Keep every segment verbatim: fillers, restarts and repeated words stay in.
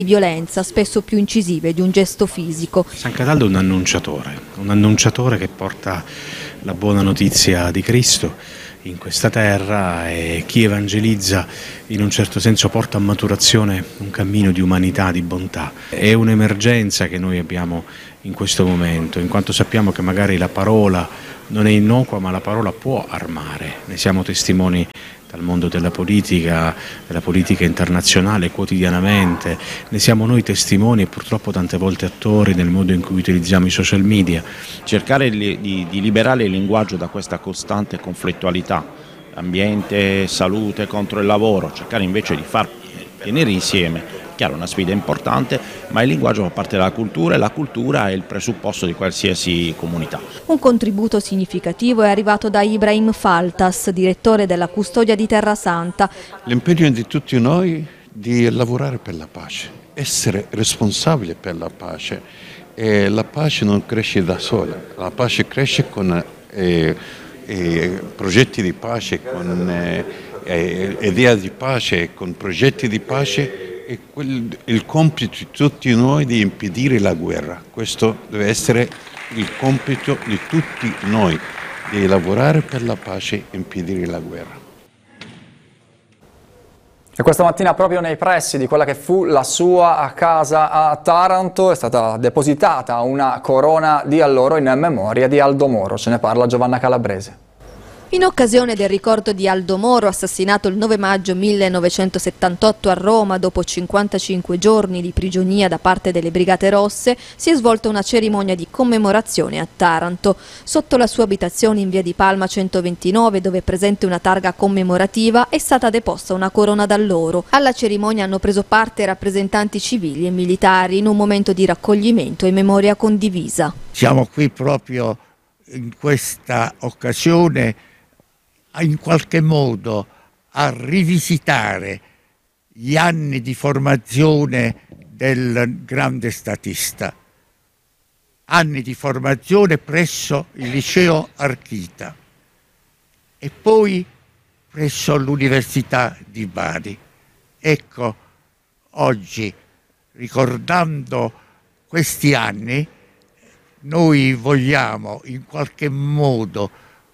violenza, spesso più incisive di un gesto fisico. San Cataldo è un annunciatore, un annunciatore che porta la buona notizia di Cristo in questa terra, e chi evangelizza in un certo senso porta a maturazione un cammino di umanità, di bontà. È un'emergenza che noi abbiamo in questo momento, in quanto sappiamo che magari la parola non è innocua, ma la parola può armare. Ne siamo testimoni dal mondo della politica, della politica internazionale quotidianamente, ne siamo noi testimoni e purtroppo tante volte attori nel modo in cui utilizziamo i social media. Cercare di, di liberare il linguaggio da questa costante conflittualità, ambiente, salute contro il lavoro, cercare invece di far tenere insieme. Chiaro, una sfida importante, ma il linguaggio fa parte della cultura e la cultura è il presupposto di qualsiasi comunità. Un contributo significativo è arrivato da Ibrahim Faltas, direttore della Custodia di Terrasanta. L'impegno di tutti noi di lavorare per la pace, essere responsabili per la pace. E la pace non cresce da sola, la pace cresce con eh, eh, progetti di pace, con eh, eh, idee di pace, con progetti di pace. È quel, il compito di tutti noi di impedire la guerra. Questo deve essere il compito di tutti noi, di lavorare per la pace e impedire la guerra. E questa mattina, proprio nei pressi di quella che fu la sua casa a Taranto, è stata depositata una corona di alloro in memoria di Aldo Moro. Ce ne parla Giovanna Calabrese. In occasione del ricordo di Aldo Moro, assassinato il nove maggio millenovecentosettantotto a Roma dopo cinquantacinque giorni di prigionia da parte delle Brigate Rosse, si è svolta una cerimonia di commemorazione a Taranto. Sotto la sua abitazione in via di Palma centoventinove, dove è presente una targa commemorativa, è stata deposta una corona d'alloro. Alla cerimonia hanno preso parte rappresentanti civili e militari in un momento di raccoglimento e memoria condivisa. Siamo qui proprio in questa occasione in qualche modo a rivisitare gli anni di formazione del grande statista, anni di formazione presso il liceo Archita e poi presso l'Università di Bari. Ecco, oggi, ricordando questi anni, noi vogliamo in qualche modo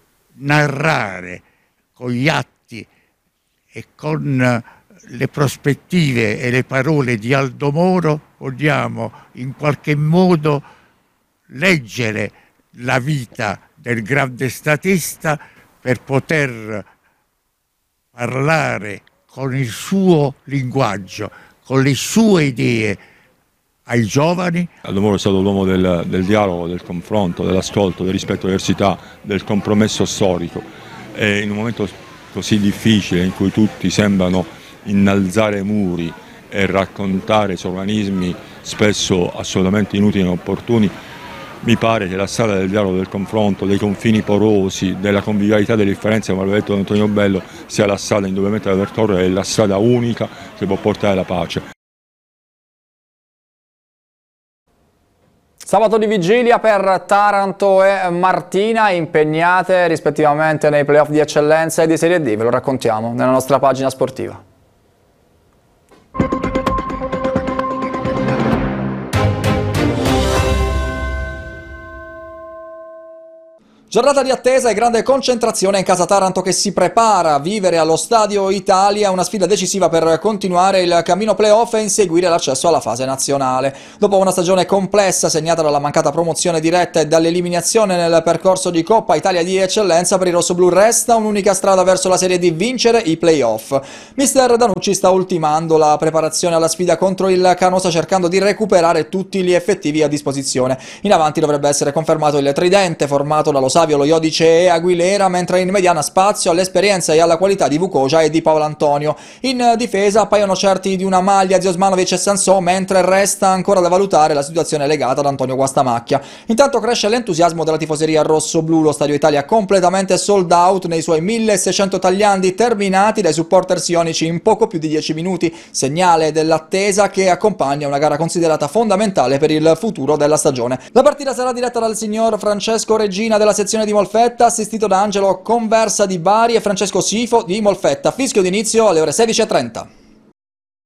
narrare con gli atti e con le prospettive e le parole di Aldo Moro, vogliamo in qualche modo leggere la vita del grande statista per poter parlare con il suo linguaggio, con le sue idee ai giovani. Aldo Moro è stato l'uomo del, del dialogo, del confronto, dell'ascolto, del rispetto alle diversità, del compromesso storico. E in un momento così difficile in cui tutti sembrano innalzare muri e raccontare sovranismi spesso assolutamente inutili e inopportuni, mi pare che la strada del dialogo, del confronto, dei confini porosi, della convivialità delle differenze, come aveva detto Antonio Bello, sia la strada indubbiamente da percorrere e la strada unica che può portare alla pace. Sabato di vigilia per Taranto e Martina, impegnate rispettivamente nei playoff di eccellenza e di Serie D, ve lo raccontiamo nella nostra pagina sportiva. Giornata di attesa e grande concentrazione in casa Taranto che si prepara a vivere allo Stadio Italia, una sfida decisiva per continuare il cammino playoff e inseguire l'accesso alla fase nazionale. Dopo una stagione complessa segnata dalla mancata promozione diretta e dall'eliminazione nel percorso di Coppa Italia di eccellenza, per i rossoblù resta un'unica strada verso la Serie D: vincere i playoff. Mister Danucci sta ultimando la preparazione alla sfida contro il Canosa, cercando di recuperare tutti gli effettivi a disposizione. In avanti dovrebbe essere confermato il tridente formato dallo Savio, lo Iodice e Aguilera, mentre in mediana spazio all'esperienza e alla qualità di Vukoja e di Paolo Antonio. In difesa appaiono certi di una maglia di Osmanovic e Sansò, mentre resta ancora da valutare la situazione legata ad Antonio Guastamacchia. Intanto cresce l'entusiasmo della tifoseria rosso-blu, lo Stadio Italia completamente sold out nei suoi milleseicento tagliandi terminati dai supporters ionici in poco più di dieci minuti, segnale dell'attesa che accompagna una gara considerata fondamentale per il futuro della stagione. La partita sarà diretta dal signor Francesco Regina della sezione di Molfetta, assistito da Angelo Conversa di Bari e Francesco Sifo di Molfetta. Fischio d'inizio alle ore sedici e trenta.